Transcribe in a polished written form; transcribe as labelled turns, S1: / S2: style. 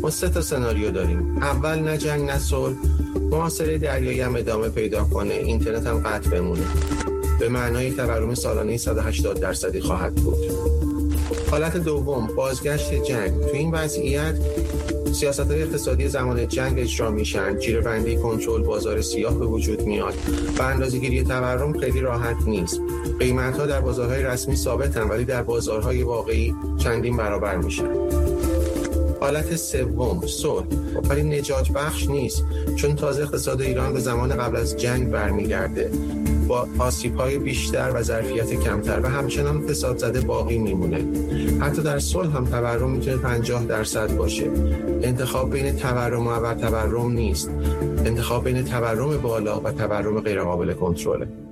S1: ما 3 سناریو داریم. اول نه جنگ نه صلح، محاصره دریایی هم ادامه پیدا کنه، اینترنت هم قطع بمونه. به معنای تورم سالانه 180% خواهد بود. حالت دوم، بازگشت جنگ. تو این وضعیت سیاست‌های اقتصادی زمان جنگ اجرا میشن، جیره‌بندی، کنترل بازار سیاه به وجود میاد و اندازه‌گیری تورم خیلی راحت نیست. قیمت‌ها در بازارهای رسمی ثابتن ولی در بازارهای واقعی چندین برابر میشن. حالت سوم، صلح، ولی نجات بخش نیست، چون تازه اقتصاد ایران به زمان قبل از جنگ برمیگرده با آسیب‌های بیشتر و ظرفیت کمتر و همچنان فساد زده باقی میمونه. حتی در صلح هم تورم میتونه 50% باشه. انتخاب بین تورم و ابرتورم نیست. انتخاب بین تورم بالا و تورم غیر قابل کنترله.